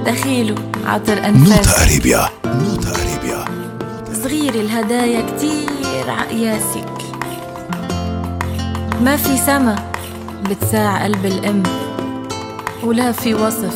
دخيله عطر نوتا أنفاسك. أريبيا، نوتا أريبيا. صغير الهدايا كتير عقياسك. ما في سما بتساع قلب الأم، ولا في وصف